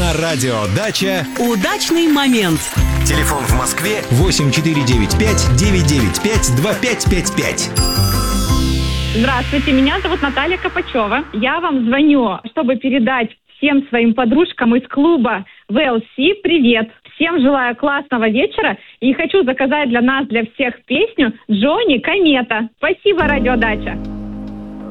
На радио «Дача» удачный момент. Телефон в Москве 8495-995-2555. Здравствуйте, меня зовут Наталья Копачева. Я вам звоню, чтобы передать всем своим подружкам из клуба VLC привет. Всем желаю классного вечера и хочу заказать для нас, для всех песню «Джонни Комета». Спасибо, радио «Дача».